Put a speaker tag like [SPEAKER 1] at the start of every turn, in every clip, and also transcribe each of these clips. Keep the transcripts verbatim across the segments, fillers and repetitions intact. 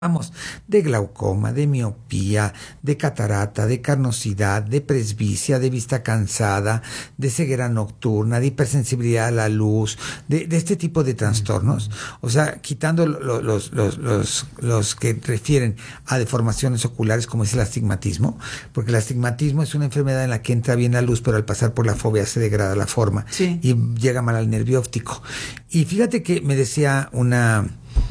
[SPEAKER 1] Vamos, de glaucoma, de miopía, de catarata, de carnosidad, de presbicia, de vista cansada, de ceguera nocturna, de hipersensibilidad a la luz, de, de este tipo de trastornos. O sea, quitando lo, los, los, los, los que refieren a deformaciones oculares, como es el astigmatismo, porque el astigmatismo es una enfermedad en la que entra bien la luz, pero al pasar por la fobia se degrada la forma, sí, y llega mal al nervio óptico. Y fíjate que me decía una...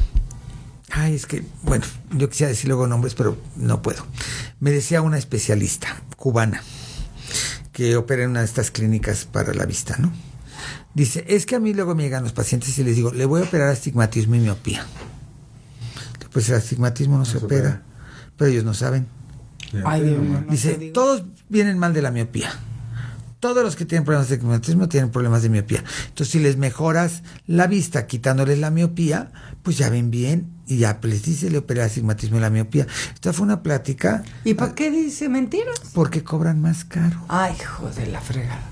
[SPEAKER 1] Ay, es que, bueno, yo quisiera decir luego nombres, pero no puedo. Me decía una especialista cubana que opera en una de estas clínicas para la vista, ¿no? Dice, es que a mí luego me llegan los pacientes y les digo, le voy a operar astigmatismo y miopía. Pues el astigmatismo no, no se, se opera, opera, pero ellos no saben. Ay, Dios mío, no. Dice, todos vienen mal de la miopía. Todos los que tienen problemas de astigmatismo tienen problemas de miopía. Entonces, si les mejoras la vista quitándoles la miopía, pues ya ven bien y ya les dice, le operé el astigmatismo y la miopía. Esta fue una plática.
[SPEAKER 2] ¿Y para qué dice mentiras?
[SPEAKER 1] Porque cobran más caro.
[SPEAKER 2] Ay, hijo de la fregada.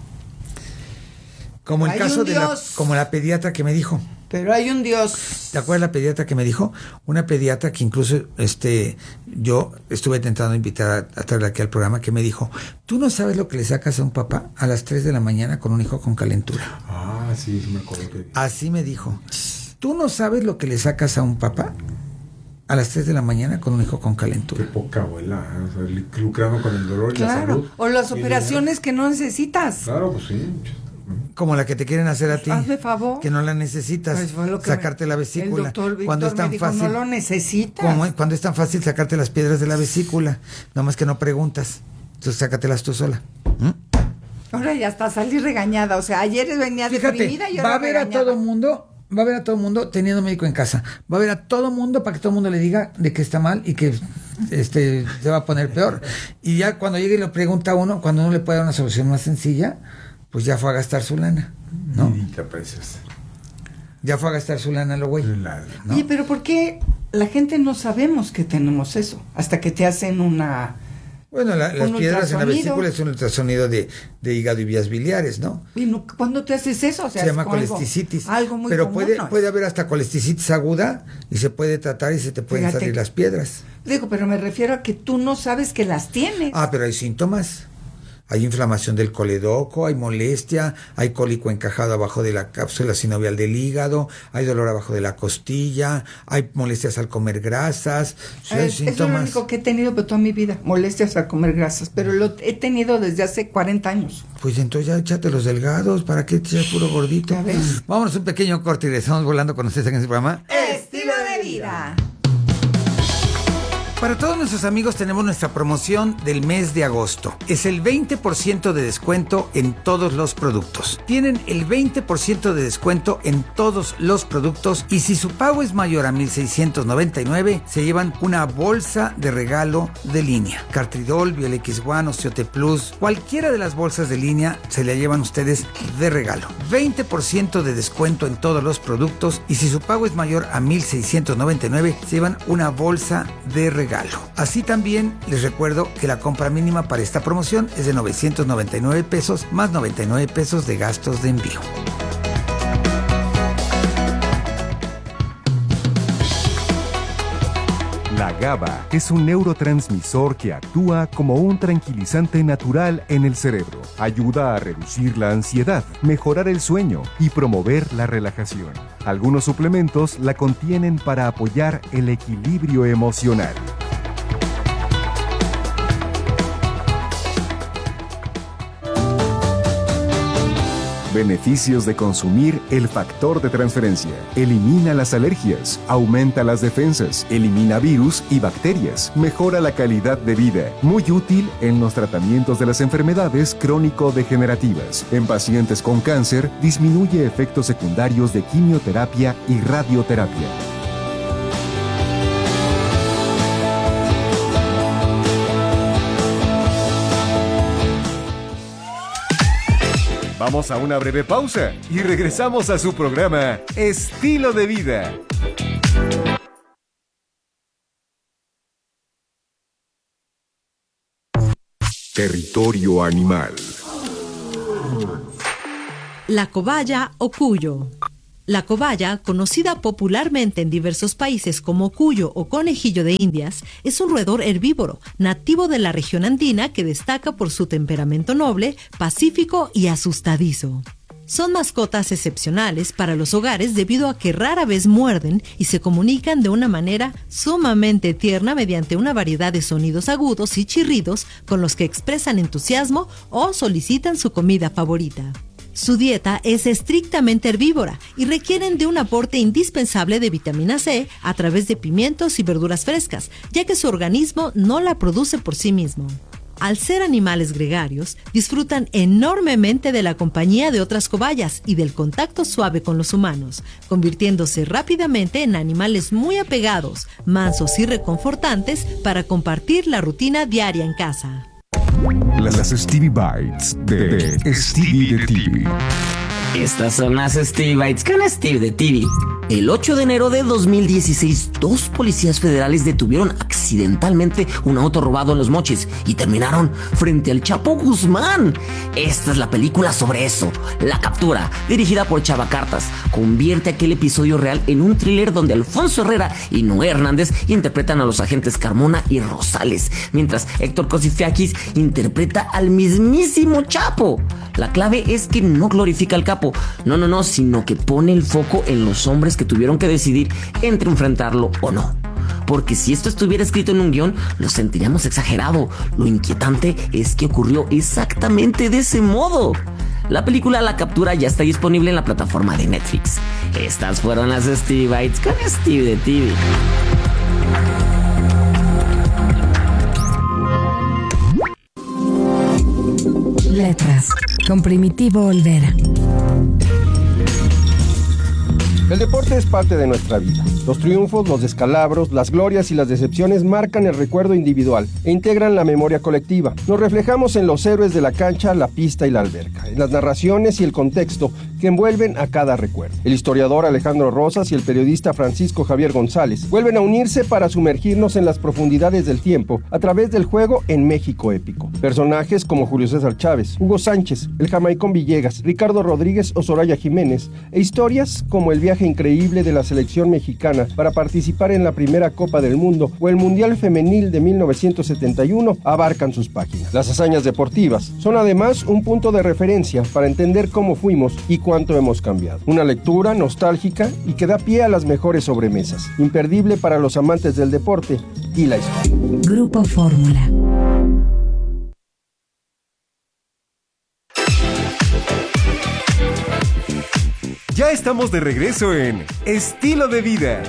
[SPEAKER 1] Como el caso de la, como la pediatra que me dijo.
[SPEAKER 2] Pero hay un Dios.
[SPEAKER 1] ¿Te acuerdas la pediatra que me dijo? Una pediatra que incluso este yo estuve intentando invitar a, a traerla aquí al programa, que me dijo, ¿tú no sabes lo que le sacas a un papá a las tres de la mañana con un hijo con calentura?
[SPEAKER 3] Ah, sí, me acuerdo que...
[SPEAKER 1] Así me dijo. ¿Tú no sabes lo que le sacas a un papá a las tres de la mañana con un hijo con calentura?
[SPEAKER 3] Qué poca abuela, ¿eh? O sea, lucrando con el dolor,
[SPEAKER 2] claro,
[SPEAKER 3] y la salud.
[SPEAKER 2] O las operaciones que no necesitas.
[SPEAKER 3] Claro, pues sí.
[SPEAKER 1] Como la que te quieren hacer a ti.
[SPEAKER 2] Hazme favor.
[SPEAKER 1] Que no la necesitas. Pues sacarte me, la vesícula.
[SPEAKER 2] El doctor Víctor
[SPEAKER 1] cuando es tan
[SPEAKER 2] me dijo,
[SPEAKER 1] fácil.
[SPEAKER 2] No lo necesitas.
[SPEAKER 1] Como, cuando es tan fácil sacarte las piedras de la vesícula. Nomás que no preguntas. Entonces sácatelas tú sola. ¿Mm?
[SPEAKER 2] Ahora ya está, salí regañada. O sea, ayer venía deprimida y ahora
[SPEAKER 1] va a ver regañada. a todo mundo. Va a ver a todo mundo teniendo médico en casa. Va a ver a todo mundo para que todo el mundo le diga de que está mal y que este se va a poner peor. Y ya cuando llegue y lo pregunta a uno, cuando uno le puede dar una solución más sencilla, pues ya fue a gastar su lana, ¿no? Ya fue a gastar su lana lo güey. ¿no?
[SPEAKER 2] Oye, pero ¿por qué la gente no sabemos que tenemos eso? Hasta que te hacen una...
[SPEAKER 1] Bueno, la, las piedras en la vesícula es un ultrasonido de, de hígado y vías biliares, ¿no?
[SPEAKER 2] ¿Y no, cuándo te haces eso? O sea,
[SPEAKER 1] se llama colesticitis.
[SPEAKER 2] Algo, algo muy
[SPEAKER 1] Pero
[SPEAKER 2] común,
[SPEAKER 1] puede,
[SPEAKER 2] ¿no?
[SPEAKER 1] puede haber hasta colesticitis aguda y se puede tratar y se te pueden Fíjate, salir las piedras.
[SPEAKER 2] Digo, pero me refiero a que tú no sabes que las tienes.
[SPEAKER 1] Ah, pero hay síntomas. Hay inflamación del coledoco, hay molestia, hay cólico encajado abajo de la cápsula sinovial del hígado, hay dolor abajo de la costilla, hay molestias al comer grasas.
[SPEAKER 2] Sí, hay síntomas. Eso es lo único que he tenido por toda mi vida, molestias al comer grasas, pero lo he tenido desde hace cuarenta años.
[SPEAKER 1] Pues entonces ya échate los delgados, ¿para qué te echas puro gordito? Vámonos un pequeño corte y regresamos volando con ustedes en este programa.
[SPEAKER 2] Estilo de vida.
[SPEAKER 1] Para todos nuestros amigos tenemos nuestra promoción del mes de agosto. Es el veinte por ciento de descuento en todos los productos. Tienen el veinte por ciento de descuento en todos los productos y si su pago es mayor a mil seiscientos noventa y nueve, se llevan una bolsa de regalo de línea. Cartridol, Biolex One, Osteote Plus, cualquiera de las bolsas de línea se la llevan ustedes de regalo. veinte por ciento de descuento en todos los productos y si su pago es mayor a mil seiscientos noventa y nueve, se llevan una bolsa de regalo. Así también les recuerdo que la compra mínima para esta promoción es de novecientos noventa y nueve pesos más noventa y nueve pesos de gastos de envío.
[SPEAKER 4] La GABA es un neurotransmisor que actúa como un tranquilizante natural en el cerebro. Ayuda a reducir la ansiedad, mejorar el sueño y promover la relajación. Algunos suplementos la contienen para apoyar el equilibrio emocional. Beneficios de consumir el factor de transferencia. Elimina las alergias, aumenta las defensas, elimina virus y bacterias, mejora la calidad de vida. Muy útil en los tratamientos de las enfermedades crónico-degenerativas. En pacientes con cáncer, disminuye efectos secundarios de quimioterapia y radioterapia. Vamos a una breve pausa y regresamos a su programa Estilo de Vida. Territorio animal.
[SPEAKER 5] La cobaya o cuyo. La cobaya, conocida popularmente en diversos países como cuyo o conejillo de Indias, es un roedor herbívoro, nativo de la región andina que destaca por su temperamento noble, pacífico y asustadizo. Son mascotas excepcionales para los hogares debido a que rara vez muerden y se comunican de una manera sumamente tierna mediante una variedad de sonidos agudos y chirridos con los que expresan entusiasmo o solicitan su comida favorita. Su dieta es estrictamente herbívora y requieren de un aporte indispensable de vitamina C a través de pimientos y verduras frescas, ya que su organismo no la produce por sí mismo. Al ser animales gregarios, disfrutan enormemente de la compañía de otras cobayas y del contacto suave con los humanos, convirtiéndose rápidamente en animales muy apegados, mansos y reconfortantes para compartir la rutina diaria en casa.
[SPEAKER 4] Las Stevie Bites de Stevie de T V.
[SPEAKER 6] Estas son las Stevie Bites con Steve de T V. El ocho de enero de dos mil dieciséis, dos policías federales detuvieron accidentalmente un auto robado en Los Mochis y terminaron frente al Chapo Guzmán. Esta es la película sobre eso. La captura, dirigida por Chava Cartas, convierte aquel episodio real en un thriller donde Alfonso Herrera y Noé Hernández interpretan a los agentes Carmona y Rosales, mientras Héctor Cosifiakis interpreta al mismísimo Chapo. La clave es que no glorifica al capo, no, no, no, sino que pone el foco en los hombres que tuvieron que decidir entre enfrentarlo o no. Porque si esto estuviera escrito en un guión, lo sentiríamos exagerado. Lo inquietante es que ocurrió exactamente de ese modo. La película La Captura ya está disponible en la plataforma de Netflix. Estas fueron las Stevie Bites con Steve de T V.
[SPEAKER 7] Letras, con Primitivo Olvera.
[SPEAKER 8] El deporte es parte de nuestra vida. Los triunfos, los descalabros, las glorias y las decepciones marcan el recuerdo individual e integran la memoria colectiva. Nos reflejamos en los héroes de la cancha, la pista y la alberca, en las narraciones y el contexto que envuelven a cada recuerdo. El historiador Alejandro Rosas y el periodista Francisco Javier González vuelven a unirse para sumergirnos en las profundidades del tiempo a través del juego en México épico. Personajes como Julio César Chávez, Hugo Sánchez, el Jamaicón Villegas, Ricardo Rodríguez o Soraya Jiménez, e historias como el viaje increíble de la selección mexicana para participar en la primera Copa del Mundo o el Mundial Femenil de mil novecientos setenta y uno abarcan sus páginas. Las hazañas deportivas son además un punto de referencia para entender cómo fuimos y cuánto hemos cambiado. Una lectura nostálgica y que da pie a las mejores sobremesas, imperdible para los amantes del deporte y la historia.
[SPEAKER 7] Grupo Fórmula.
[SPEAKER 4] Ya estamos de regreso en Estilo de Vida.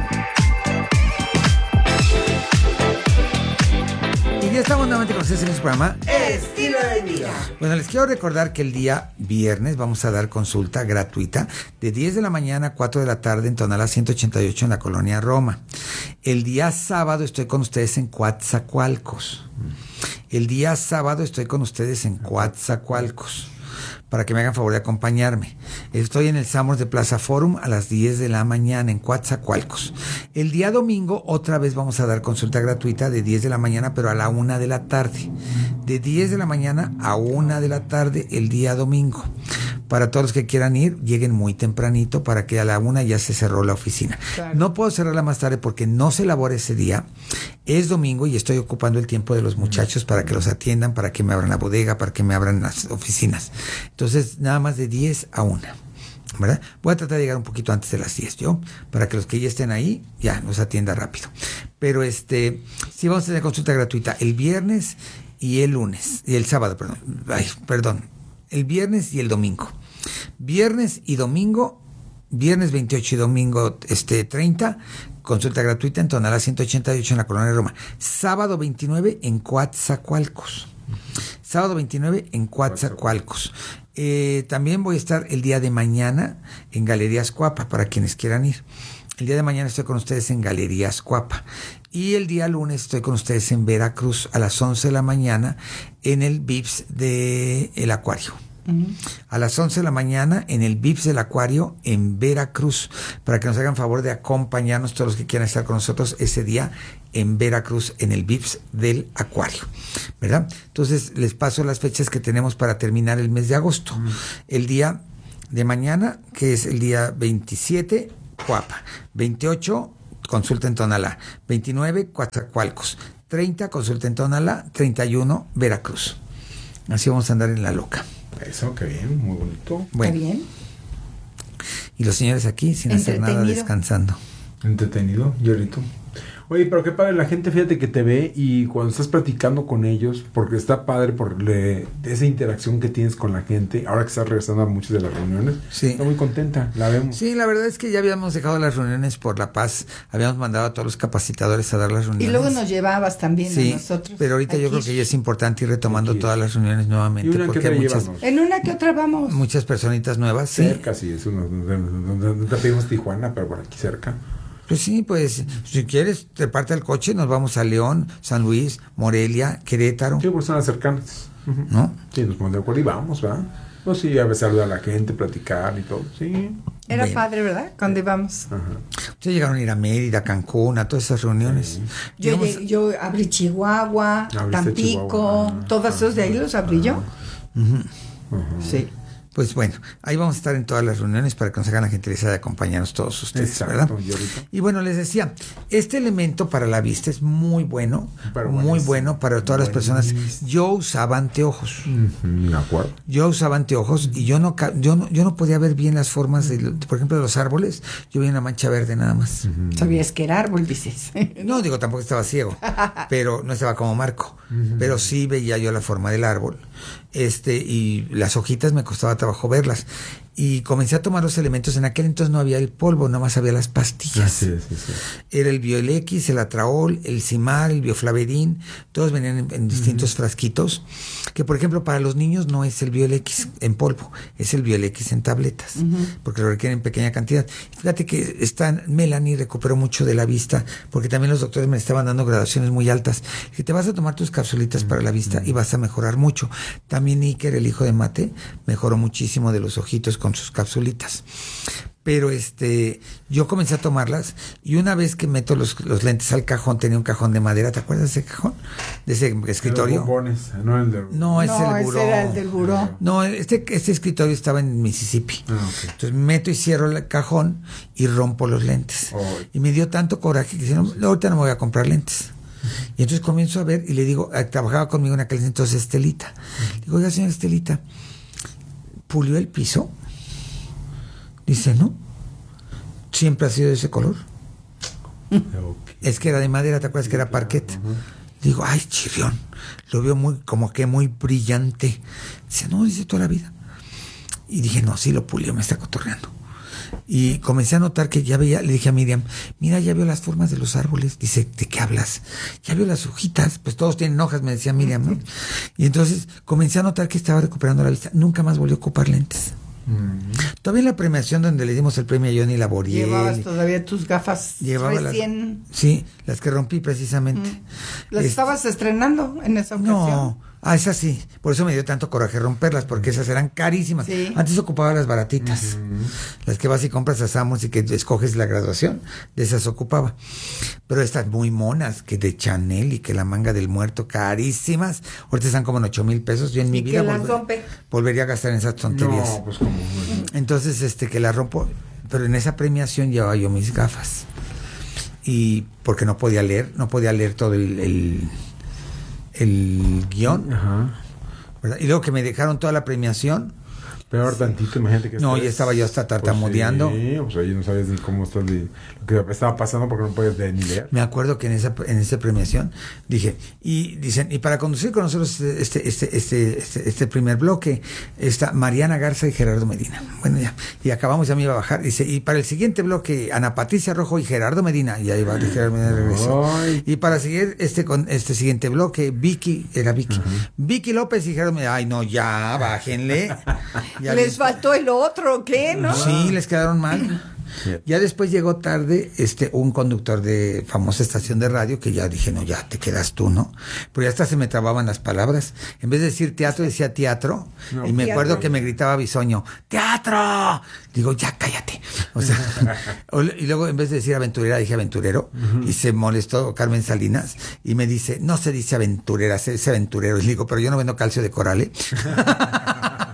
[SPEAKER 1] Y ya estamos nuevamente con ustedes en este programa
[SPEAKER 2] Estilo de Vida.
[SPEAKER 1] Bueno, les quiero recordar que el día viernes vamos a dar consulta gratuita de diez de la mañana a cuatro de la tarde en Tonalá ciento ochenta y ocho en la colonia Roma. El día sábado estoy con ustedes en Coatzacoalcos. El día sábado estoy con ustedes en Coatzacoalcos, para que me hagan favor de acompañarme. Estoy en el Samos de Plaza Forum a las diez de la mañana en Coatzacoalcos. El día domingo otra vez vamos a dar consulta gratuita de diez de la mañana, pero a la una de la tarde. De diez de la mañana a una de la tarde el día domingo. Para todos los que quieran ir, lleguen muy tempranito para que a la una ya se cerró la oficina. Claro. No puedo cerrarla más tarde porque no se elabora ese día. Es domingo y estoy ocupando el tiempo de los muchachos para que los atiendan, para que me abran la bodega, para que me abran las oficinas. Entonces, nada más de diez a una, ¿verdad? Voy a tratar de llegar un poquito antes de las diez, yo, para que los que ya estén ahí, ya los atienda rápido. Pero este, sí vamos a tener consulta gratuita el viernes y el lunes, y el sábado, perdón, ay, perdón, el viernes y el domingo. Viernes y domingo, viernes veintiocho y domingo este treinta, consulta gratuita en Tonalá ciento ochenta y ocho en la colonia Roma. Sábado veintinueve en Coatzacoalcos. Sábado veintinueve en Coatzacoalcos. Eh, también voy a estar el día de mañana en Galerías Cuapa, para quienes quieran ir. El día de mañana estoy con ustedes en Galerías Cuapa. Y el día lunes estoy con ustedes en Veracruz a las once de la mañana en el Vips de El Acuario. Uh-huh. A las once de la mañana en el Vips del Acuario en Veracruz, para que nos hagan favor de acompañarnos todos los que quieran estar con nosotros ese día en Veracruz en el Vips del Acuario, ¿verdad? Entonces les paso las fechas que tenemos para terminar el mes de agosto. Uh-huh. El día de mañana, que es el día veintisiete, Coapa. veintiocho, consulta en Tonalá. veintinueve, Coatzacoalcos. treinta, consulta en Tonalá. treinta y uno, Veracruz. Así vamos a andar en la loca.
[SPEAKER 3] Eso, qué bien, muy bonito.
[SPEAKER 1] Bueno.
[SPEAKER 2] Está bien.
[SPEAKER 1] Y los señores aquí sin hacer nada, descansando.
[SPEAKER 3] Entretenido, Llorito. Oye, pero qué padre, la gente, fíjate que te ve y cuando estás platicando con ellos, porque está padre por le, esa interacción que tienes con la gente, ahora que estás regresando a muchas de las reuniones,
[SPEAKER 1] sí.
[SPEAKER 3] Está muy contenta, la vemos.
[SPEAKER 1] Sí, la verdad es que ya habíamos dejado las reuniones por la paz, habíamos mandado a todos los capacitadores a dar las reuniones.
[SPEAKER 2] Y luego nos llevabas también
[SPEAKER 1] sí,
[SPEAKER 2] a nosotros.
[SPEAKER 1] Pero ahorita
[SPEAKER 2] aquí.
[SPEAKER 1] Yo creo que ya es importante ir retomando
[SPEAKER 3] Aquí.
[SPEAKER 1] todas las reuniones nuevamente.
[SPEAKER 3] ¿Y una
[SPEAKER 1] porque
[SPEAKER 3] que
[SPEAKER 1] hay
[SPEAKER 3] te
[SPEAKER 1] muchas,
[SPEAKER 3] llevamos?
[SPEAKER 2] En una que otra vamos.
[SPEAKER 1] muchas personitas nuevas, sí.
[SPEAKER 3] Cerca, sí, eso no, no, no, no, no te pedimos Tijuana, pero por aquí cerca.
[SPEAKER 1] Pues sí, pues si quieres, te parte el coche, nos vamos a León, San Luis, Morelia, Querétaro.
[SPEAKER 3] Sí, pues son las cercanas. Uh-huh.
[SPEAKER 1] ¿No?
[SPEAKER 3] Sí, nos ponemos de acuerdo y vamos, ¿verdad? Pues sí, a veces saludar a la gente, platicar y todo, sí.
[SPEAKER 2] Era
[SPEAKER 1] Bueno.
[SPEAKER 2] padre, ¿verdad? Cuando íbamos.
[SPEAKER 3] Ajá.
[SPEAKER 1] Ustedes llegaron a ir a Mérida, a Cancún, a todas esas reuniones.
[SPEAKER 3] Sí.
[SPEAKER 2] Yo,
[SPEAKER 1] Llegamos-
[SPEAKER 2] llegué- yo abrí Chihuahua,
[SPEAKER 3] Abriste
[SPEAKER 2] Tampico,
[SPEAKER 3] Chihuahua. Ah,
[SPEAKER 2] todos esos de ahí los abrí yo.
[SPEAKER 1] Ujú.
[SPEAKER 3] Ajá.
[SPEAKER 2] Sí.
[SPEAKER 1] Pues bueno, ahí vamos a estar en todas las reuniones para que nos hagan la gentileza de acompañarnos todos ustedes,
[SPEAKER 3] Exacto,
[SPEAKER 1] ¿verdad?
[SPEAKER 3] y ahorita.
[SPEAKER 1] Y bueno, les decía, este elemento para la vista es muy bueno,
[SPEAKER 3] Pero
[SPEAKER 1] muy
[SPEAKER 3] buenísimo.
[SPEAKER 1] bueno para todas las personas.
[SPEAKER 3] Buenísimo.
[SPEAKER 1] Yo usaba anteojos.
[SPEAKER 3] Ujú, me acuerdo.
[SPEAKER 1] Yo usaba anteojos y yo no, ca- yo no, yo no podía ver bien las formas, de, lo- por ejemplo, de los árboles. Yo veía una mancha verde nada más.
[SPEAKER 2] Sabías que era árbol, dices.
[SPEAKER 1] No, digo, tampoco estaba ciego, pero no estaba como Marco. Pero sí veía yo la forma del árbol. Este, y las hojitas me costaba trabajo verlas. Y comencé a tomar los elementos. En aquel entonces no había el polvo, nada más había las pastillas.
[SPEAKER 3] Sí, sí, sí.
[SPEAKER 1] Era el Biolex, el Atraol, el Cimar, el Bioflaverin, todos venían en, en distintos frasquitos, que por ejemplo para los niños no es el Biolex en polvo, es el Biolex en tabletas, porque lo requieren en pequeña cantidad. Fíjate que esta Melanie recuperó mucho de la vista, porque también los doctores me estaban dando graduaciones muy altas, que te vas a tomar tus capsulitas para la vista y vas a mejorar mucho. También Iker, el hijo de Mate, mejoró muchísimo de los ojitos con sus capsulitas. Pero este, yo comencé a tomarlas y una vez que meto los, los lentes al cajón, tenía un cajón de madera, ¿te acuerdas de ese cajón? De ese escritorio.
[SPEAKER 3] Los bombones, no el de...
[SPEAKER 1] No, es
[SPEAKER 2] No,
[SPEAKER 1] el
[SPEAKER 2] ese
[SPEAKER 1] buró.
[SPEAKER 2] era el del buró.
[SPEAKER 1] No, este, este escritorio estaba en Mississippi.
[SPEAKER 3] Ah, ok.
[SPEAKER 1] Entonces meto y cierro el cajón y rompo los lentes.
[SPEAKER 3] Ay.
[SPEAKER 1] Y me dio tanto coraje que dije, no, ahorita no me voy a comprar lentes. Y entonces comienzo a ver y le digo, eh, trabajaba conmigo en aquel entonces Estelita. Digo, oiga, señora Estelita, ¿pulió el piso? Dice, no. Siempre ha sido de ese color.
[SPEAKER 3] Ok.
[SPEAKER 1] Es que era de madera, ¿te acuerdas que era parquet? Digo, ay, chirrión. Lo veo muy, como que muy brillante. Dice, no, dice toda la vida. Y dije, no, sí lo pulió, me está cotorreando. Y comencé a notar que ya veía, le dije a Miriam, mira, ya veo las formas de los árboles. Dice, ¿de qué hablas? Ya veo las hojitas, pues todos tienen hojas, me decía Miriam, ¿no? Y entonces comencé a notar que estaba recuperando la vista. Nunca más volvió a ocupar lentes.
[SPEAKER 3] Mm.
[SPEAKER 1] Todavía en la premiación donde le dimos el premio a Johnny Laboriel.
[SPEAKER 2] Llevabas todavía tus gafas
[SPEAKER 1] Llevaba las-
[SPEAKER 2] recién.
[SPEAKER 1] sí, las que rompí precisamente.
[SPEAKER 2] Las
[SPEAKER 1] Este,
[SPEAKER 2] estabas estrenando en esa ocasión.
[SPEAKER 1] No, ah, esas sí. Por eso me dio tanto coraje romperlas, porque esas eran carísimas.
[SPEAKER 2] Sí.
[SPEAKER 1] Antes ocupaba las baratitas. Las que vas y compras a Samos y que escoges la graduación, de esas ocupaba. Pero estas muy monas, que de Chanel y que la manga del muerto, carísimas. Ahorita están como en ocho mil pesos. Yo en mi
[SPEAKER 2] Y
[SPEAKER 1] vida
[SPEAKER 2] que las
[SPEAKER 1] volver-
[SPEAKER 2] rompe.
[SPEAKER 1] volvería a gastar en esas tonterías.
[SPEAKER 3] No, pues como...
[SPEAKER 1] Entonces, este, que la rompo, pero en esa premiación llevaba yo mis gafas. Y porque no podía leer, no podía leer todo el, el, el guión,
[SPEAKER 3] Ajá.
[SPEAKER 1] ¿verdad? Y luego que me dejaron toda la premiación,
[SPEAKER 3] Peor tantito, imagínate que...
[SPEAKER 1] no,
[SPEAKER 3] estés-
[SPEAKER 1] ya estaba yo hasta tartamudeando.
[SPEAKER 3] Pues sí, pues ahí no sabes ni cómo estás, ni lo que estaba pasando porque no puedes de- ni leer.
[SPEAKER 1] Me acuerdo que en esa en esa premiación dije, y dicen, y para conducir con nosotros este este este este, este primer bloque está Mariana Garza y Gerardo Medina. Bueno, ya, y acabamos, ya me iba a bajar. Dice, y para el siguiente bloque, Ana Patricia Rojo y Gerardo Medina. Y ahí va Gerardo Medina de regreso.
[SPEAKER 3] Ay.
[SPEAKER 1] Y para seguir este con este siguiente bloque, Vicky, era Vicky. Vicky López y Gerardo Medina. Ay, no, ya, bájenle. Ya
[SPEAKER 2] Les
[SPEAKER 1] les-
[SPEAKER 2] faltó el otro, ¿qué? ¿No?
[SPEAKER 1] Sí, les quedaron mal. Ya después llegó tarde este un conductor de famosa estación de radio que ya dije, no, ya te quedas tú, ¿no? Pero ya hasta se me trababan las palabras. En vez de decir teatro, decía teatro.
[SPEAKER 3] No,
[SPEAKER 1] y me
[SPEAKER 2] teatro.
[SPEAKER 1] acuerdo que me gritaba Bisoño, ¡teatro! Digo, ya cállate. O sea, o- y luego en vez de decir aventurera, dije aventurero. Y se molestó Carmen Salinas y me dice, no se dice aventurera, se dice aventurero. Y le digo, pero yo no vendo calcio de coral, ¿eh?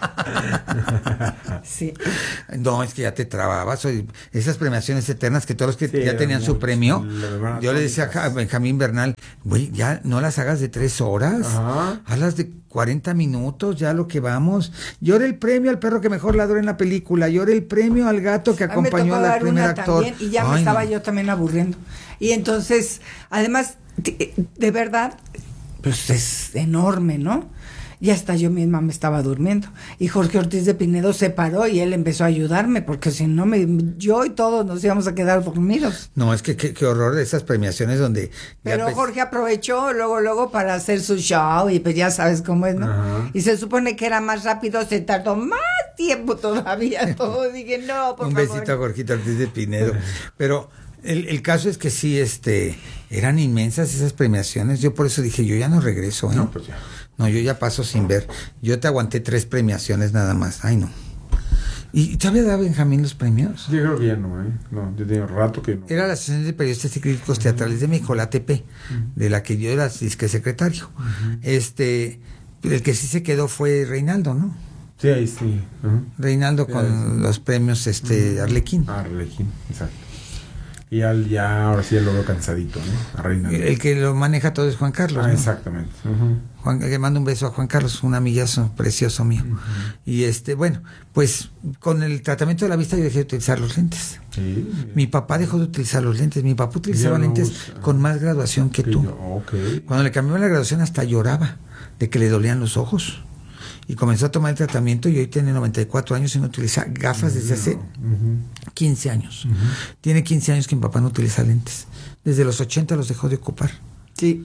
[SPEAKER 2] Sí.
[SPEAKER 1] No, es que ya te trababas. Oye, esas premiaciones eternas que todos los que
[SPEAKER 3] Sí,
[SPEAKER 1] ya tenían su
[SPEAKER 3] mucho,
[SPEAKER 1] premio,
[SPEAKER 3] la
[SPEAKER 1] yo le decía a Benjamín Bernal, güey, ya no las hagas de tres horas,
[SPEAKER 3] Ajá.
[SPEAKER 1] hazlas de cuarenta minutos, ya lo que vamos. Llora el premio al perro que mejor ladró en la película, llora el premio al gato que
[SPEAKER 2] A mí me
[SPEAKER 1] acompañó
[SPEAKER 2] tocó
[SPEAKER 1] al
[SPEAKER 2] dar
[SPEAKER 1] primer
[SPEAKER 2] una
[SPEAKER 1] actor.
[SPEAKER 2] también, y ya me
[SPEAKER 1] Ay,
[SPEAKER 2] estaba
[SPEAKER 1] no.
[SPEAKER 2] yo también aburriendo. Y entonces, además, de, de verdad, pues es enorme, ¿no? Y hasta yo misma me estaba durmiendo. Y Jorge Ortiz de Pinedo se paró y él empezó a ayudarme, porque si no, me, yo y todos nos íbamos a quedar dormidos.
[SPEAKER 1] No, es que qué, qué horror de esas premiaciones donde... ya
[SPEAKER 2] Pero
[SPEAKER 1] pues-
[SPEAKER 2] Jorge aprovechó luego, luego para hacer su show y pues ya sabes cómo es, ¿no?
[SPEAKER 3] Ajá.
[SPEAKER 2] Y se supone que era más rápido, se tardó más tiempo todavía. Todo dije, no, por
[SPEAKER 1] Un
[SPEAKER 2] favor.
[SPEAKER 1] besito a Jorgito Ortiz de Pinedo. Pero el, el caso es que sí, este, eran inmensas esas premiaciones. Yo por eso dije, yo ya no regreso, ¿eh?
[SPEAKER 3] No, pues ya.
[SPEAKER 1] No, yo ya paso sin ver. Yo te aguanté tres premiaciones nada más. Ay, no. ¿Y te había dado Benjamín los premios?
[SPEAKER 3] Yo creo que ya no, ¿eh? No, yo tenía rato que no.
[SPEAKER 1] Era la Asociación de Periodistas y Críticos Teatrales de México, la A T P, de la que yo era disque secretario. Este, el que sí se quedó fue Reinaldo, ¿no?
[SPEAKER 3] Sí, ahí sí. Ajá.
[SPEAKER 1] Reinaldo
[SPEAKER 3] Sí,
[SPEAKER 1] con
[SPEAKER 3] ahí sí.
[SPEAKER 1] los premios este Arlequín.
[SPEAKER 3] Ah, Arlequín, exacto. Y al, ya, ahora sí ya lo veo cansadito, ¿no? A Reina.
[SPEAKER 1] El que lo maneja todo es Juan Carlos.
[SPEAKER 3] Ah,
[SPEAKER 1] ¿no?
[SPEAKER 3] exactamente. Ujú.
[SPEAKER 1] Juan, le mando un beso a Juan Carlos, un amillazo precioso mío.
[SPEAKER 3] Uh-huh.
[SPEAKER 1] Y este, bueno, pues con el tratamiento de la vista yo dejé de utilizar los lentes.
[SPEAKER 3] Sí.
[SPEAKER 1] Mi papá dejó de utilizar los lentes. Mi papá utilizaba
[SPEAKER 3] Ya no
[SPEAKER 1] lentes
[SPEAKER 3] usa.
[SPEAKER 1] con más graduación que
[SPEAKER 3] Que
[SPEAKER 1] tú.
[SPEAKER 3] yo, ok.
[SPEAKER 1] Cuando le cambió la graduación hasta lloraba de que le dolían los ojos. Y comenzó a tomar el tratamiento y hoy tiene noventa y cuatro años y no utiliza gafas desde hace
[SPEAKER 3] Ujú.
[SPEAKER 1] quince años.
[SPEAKER 3] Ujú.
[SPEAKER 1] Tiene quince años que mi papá no utiliza lentes. Desde los ochenta los dejó de ocupar.
[SPEAKER 2] Sí.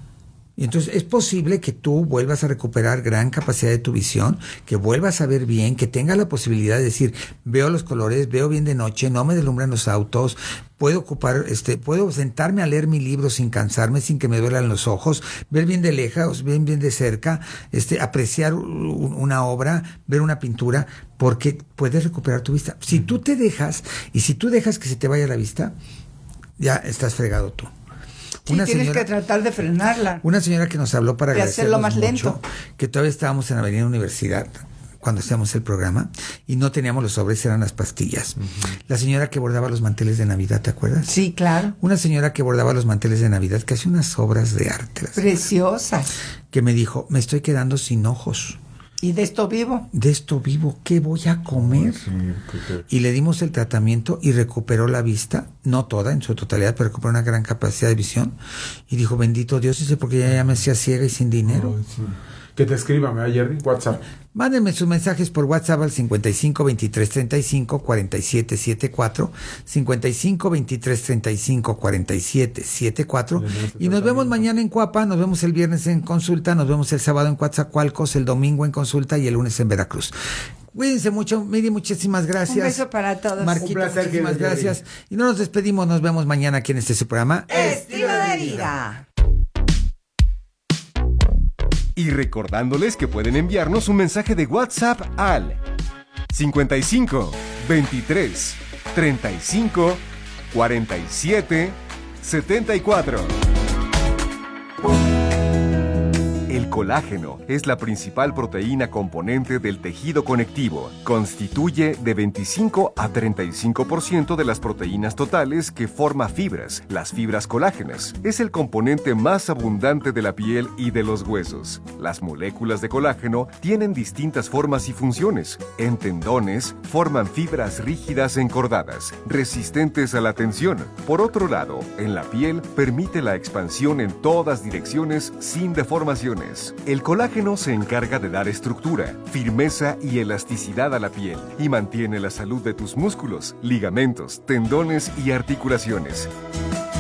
[SPEAKER 1] Y entonces es posible que tú vuelvas a recuperar gran capacidad de tu visión, que vuelvas a ver bien, que tengas la posibilidad de decir, veo los colores, veo bien de noche, no me deslumbran los autos, puedo ocupar, este, puedo sentarme a leer mi libro sin cansarme, sin que me duelan los ojos, ver bien de lejos, ver bien de cerca, este, apreciar un, una obra, ver una pintura, porque puedes recuperar tu vista. Si tú te dejas, y si tú dejas que se te vaya la vista, ya estás fregado tú.
[SPEAKER 2] Sí, tienes que tratar de frenarla.
[SPEAKER 1] Una señora que nos habló para
[SPEAKER 2] de hacerlo más
[SPEAKER 1] mucho,
[SPEAKER 2] lento.
[SPEAKER 1] que todavía estábamos en Avenida Universidad cuando hacíamos el programa y no teníamos los sobres, eran las pastillas. Uh-huh. La señora que bordaba los manteles de Navidad, ¿te acuerdas?
[SPEAKER 2] Sí, claro.
[SPEAKER 1] Una señora que bordaba los manteles de Navidad, que hacía unas obras de arte.
[SPEAKER 2] Preciosas.
[SPEAKER 1] Que me dijo, me estoy quedando sin ojos.
[SPEAKER 2] ¿Y de esto vivo?
[SPEAKER 1] De esto vivo, ¿qué voy a comer?
[SPEAKER 3] Sí, porque...
[SPEAKER 1] Y le dimos el tratamiento y recuperó la vista, no toda, en su totalidad, pero recuperó una gran capacidad de visión. Y dijo, bendito Dios, dice, porque ya, ya me hacía ciega y sin dinero.
[SPEAKER 3] Oh, sí. Que te escriban, ¿verdad, Jerry? WhatsApp.
[SPEAKER 1] Mándenme sus mensajes por WhatsApp al cincuenta y cinco veintitrés treinta y cinco cuarenta y siete setenta y cuatro, cincuenta y cinco veintitrés treinta y cinco cuarenta y siete setenta y cuatro, y nos vemos mañana en Cuapa, nos vemos el viernes en Consulta, nos vemos el sábado en Coatzacoalcos, el domingo en Consulta y el lunes en Veracruz. Cuídense mucho, Miri, muchísimas gracias.
[SPEAKER 2] Un beso para todos.
[SPEAKER 1] Marquito,
[SPEAKER 3] Un placer,
[SPEAKER 1] muchísimas
[SPEAKER 3] querido
[SPEAKER 1] gracias. Y no nos despedimos, nos vemos mañana aquí en este su programa.
[SPEAKER 2] Estilo de vida.
[SPEAKER 4] Y recordándoles que pueden enviarnos un mensaje de WhatsApp al cincuenta y cinco veintitrés treinta y cinco cuarenta y siete setenta y cuatro. El colágeno es la principal proteína componente del tejido conectivo. Constituye de veinticinco a treinta y cinco por ciento de las proteínas totales que forma fibras, las fibras colágenas. Es el componente más abundante de la piel y de los huesos. Las moléculas de colágeno tienen distintas formas y funciones. En tendones, forman fibras rígidas encordadas, resistentes a la tensión. Por otro lado, en la piel, permite la expansión en todas direcciones sin deformaciones. El colágeno se encarga de dar estructura, firmeza y elasticidad a la piel y mantiene la salud de tus músculos, ligamentos, tendones y articulaciones.